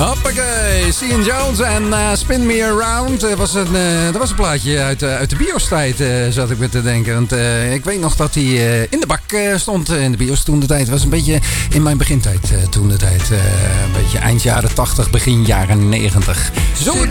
Hoppakee, Cian Jones en Spin Me Around. Dat was een plaatje uit de bios-tijd, zat ik me te denken. Want ik weet nog dat hij in de bak stond in de bios toen de tijd. Het was een beetje in mijn begintijd toen de tijd. Een beetje eind jaren 80, begin jaren 90. Zo het